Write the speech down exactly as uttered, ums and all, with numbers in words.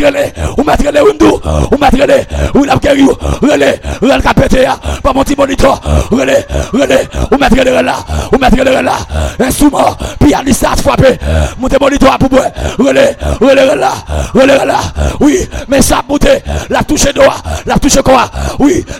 relais, ou mettre les windows, ou mettre les, ou la guéri, relais, relais capété, pas mon petit moniteur, relais, relais, ou mettre les relais, ou mettre les relais, instrument, pianiste à frapper, montez moniteur pour boire, relais, relais, relais, relais, relais, oui, mais ça monte, la touche doigt, la touche quoi, oui,